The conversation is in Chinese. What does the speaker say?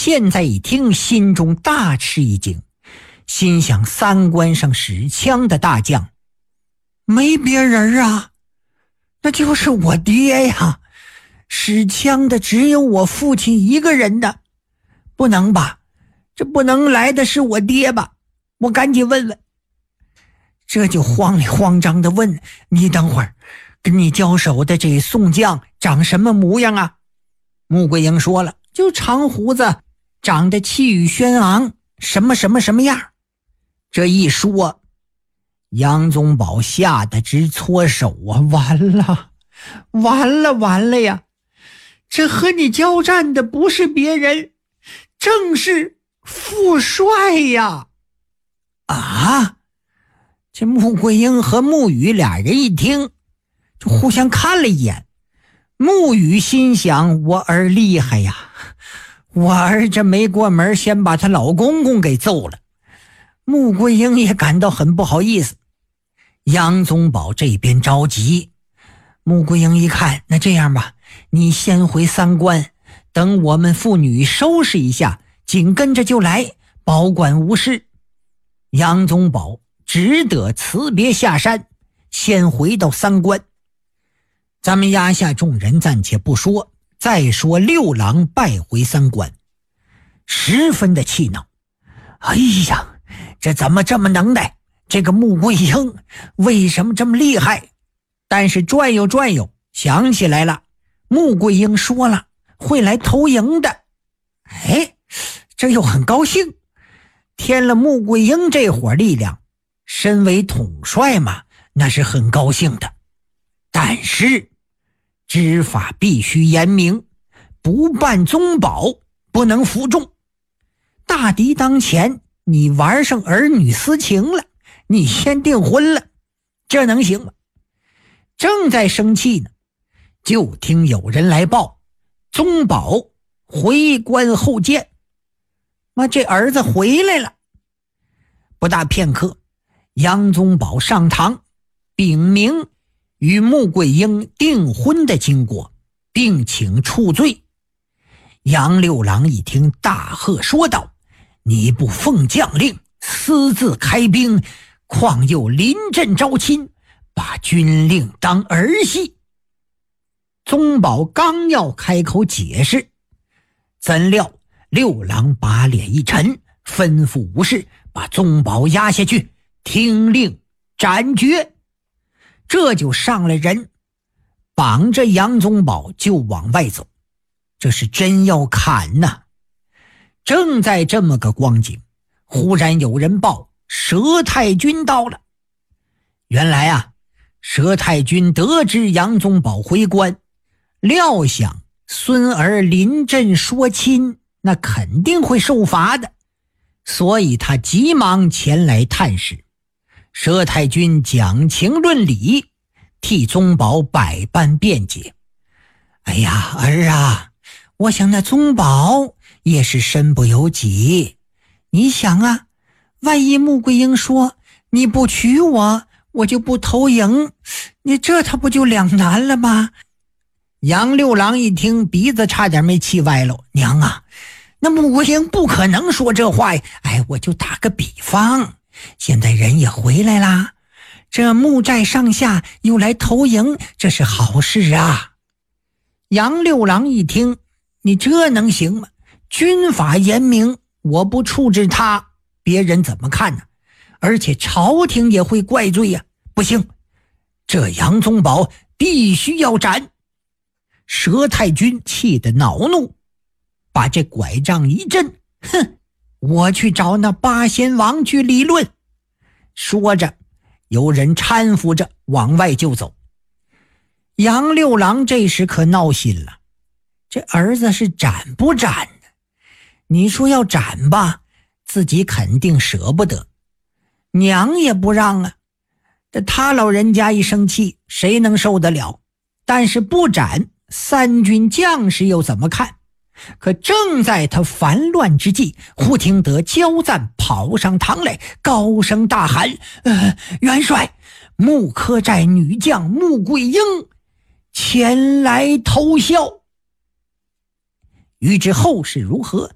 现在一听，心中大吃一惊，心想三关上使枪的大将没别人啊，那就是我爹呀，使枪的只有我父亲一个人的，不能吧，这不能来的是我爹吧，我赶紧问问。这就慌里慌张的问，你等会儿，跟你交手的这宋将长什么模样啊？穆桂英说了，就长胡子，长得气宇轩昂，什么什么什么样。这一说，杨宗保吓得直搓手啊，完了呀，这和你交战的不是别人，正是父帅呀！啊！这穆桂英和穆羽俩人一听，就互相看了一眼。穆羽心想，我儿厉害呀，我儿这没过门，先把他老公公给揍了。穆桂英也感到很不好意思。杨宗保这边着急，穆桂英一看，那这样吧，你先回三关，等我们父女收拾一下，紧跟着就来，保管无事。杨宗保只得辞别下山，先回到三关。咱们压下众人暂且不说，再说六郎败回三关，十分的气恼。哎呀，这怎么这么能耐？这个穆桂英为什么这么厉害？但是转悠想起来了，穆桂英说了会来投营的。哎，这又很高兴，添了穆桂英这伙力量，身为统帅嘛，那是很高兴的。但是知法必须严明，不办宗保，不能服众。大敌当前，你玩上儿女私情了，你先订婚了，这能行吗？正在生气呢，就听有人来报，宗保回关候见。这儿子回来了。不大片刻，杨宗保上堂，禀明与穆桂英订婚的经过，并请处罪。杨六郎一听，大喝说道，你不奉将令，私自开兵，况又临阵招亲，把军令当儿戏。宗保刚要开口解释，怎料六郎把脸一沉，吩咐武士把宗保押下去，听令斩决。这就上了人，绑着杨宗保就往外走，这是真要砍呐！正在这么个光景，忽然有人报佘太君到了。原来啊，佘太君得知杨宗保回关，料想孙儿临阵说亲，那肯定会受罚的，所以他急忙前来探视。佘太君讲情论理，替宗保百般辩解。哎呀，儿啊，我想那宗保也是身不由己。你想啊，万一穆桂英说你不娶我，我就不投营，你这他不就两难了吗？杨六郎一听，鼻子差点没气歪了。娘啊，那穆桂英不可能说这话呀！哎，我就打个比方，现在人也回来啦，这穆寨上下又来投营，这是好事啊。杨六郎一听，你这能行吗？军法严明，我不处置他，别人怎么看呢？而且朝廷也会怪罪呀。不行，这杨宗保必须要斩。佘太君气得恼怒，把这拐杖一震，哼，我去找那八仙王去理论。说着，有人搀扶着往外就走。杨六郎这时可闹心了，这儿子是斩不斩呢？你说要斩吧，自己肯定舍不得，娘也不让啊，这他老人家一生气，谁能受得了？但是不斩，三军将士又怎么看？可正在他烦乱之际，忽听得焦赞跑上堂来，高声大喊：元帅，穆柯寨女将穆桂英前来投效。欲知后事如何，